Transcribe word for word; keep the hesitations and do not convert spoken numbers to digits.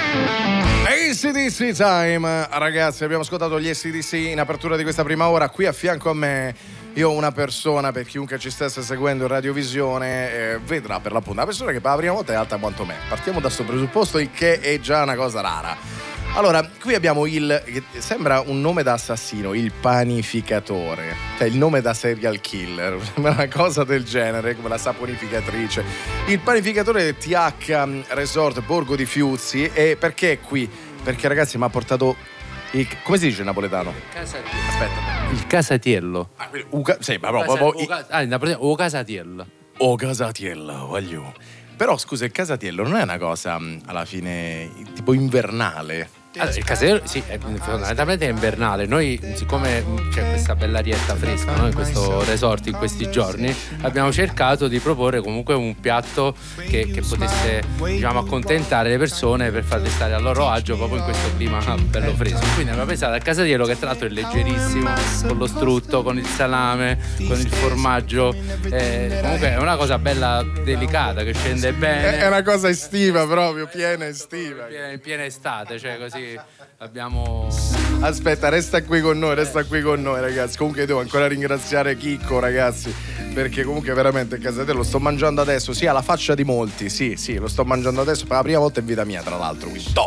A C D C Time, ragazzi, abbiamo ascoltato gli A C D C in apertura di questa prima ora. Qui a fianco a me io ho una persona, per chiunque ci stesse seguendo in radiovisione, eh, vedrà per l'appunto una persona che per la prima volta è alta quanto me. Partiamo da questo presupposto, il che è già una cosa rara. Allora, qui abbiamo il, che sembra un nome da assassino, il panificatore, cioè il nome da serial killer, sembra una cosa del genere, come la saponificatrice. Il panificatore del T H Resort Borgo di Fiuzzi. E perché è qui? Perché, ragazzi, mi ha portato il, come si dice in napoletano? Casatiello. Aspetta. Il casatiello. Ah, uca, sì, ma O, proprio casa, o, ca- ah, in napoletano, o casatiello. O casatiello, voglio. Però scusa, il casatiello non è una cosa alla fine tipo invernale? Allora, il casatiello sì, è fondamentalmente è invernale. Noi, siccome c'è questa bella arietta fresca, no, in questo resort in questi giorni, abbiamo cercato di proporre comunque un piatto che, che potesse, diciamo, accontentare le persone per farle stare a loro agio proprio in questo clima bello fresco. Quindi abbiamo pensato al casatiello, che tra l'altro è leggerissimo, con lo strutto, con il salame, con il formaggio. Eh, comunque è una cosa bella delicata che scende bene. È una cosa estiva proprio, piena estiva. Piena, in piena estate, cioè così abbiamo. Aspetta, resta qui con noi, resta qui con noi, ragazzi. Comunque devo ancora ringraziare Chicco, ragazzi, perché comunque veramente il casatiello lo sto mangiando adesso, sì, alla faccia di molti, sì, sì, lo sto mangiando adesso per la prima volta in vita mia, tra l'altro, quindi top.